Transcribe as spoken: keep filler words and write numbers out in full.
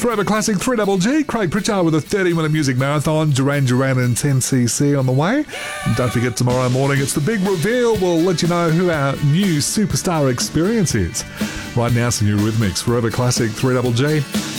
Forever Classic three G G, Craig Pritchard with a thirty minute music marathon, Duran Duran and ten C C on the way. And don't forget, tomorrow morning it's the big reveal. We'll let you know who our new superstar experience is. Right now, some new Rhythmics, Forever Classic three G G.